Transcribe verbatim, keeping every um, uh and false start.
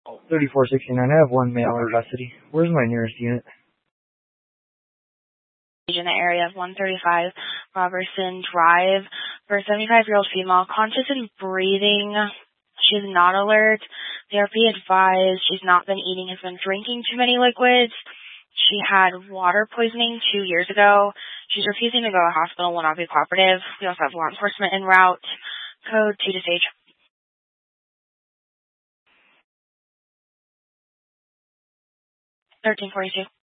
thirty-four sixty-nine. I have one male or custody. Where's my nearest unit? In the area of one thirty-five Robertson Drive for a seventy-five-year-old female, conscious and breathing. She's not alert. Therapy advised. She's not been eating, has been drinking too many liquids. She had water poisoning two years ago. She's refusing to go to the hospital, will not be cooperative. We also have law enforcement en route. Code two to stage. thirteen forty-two.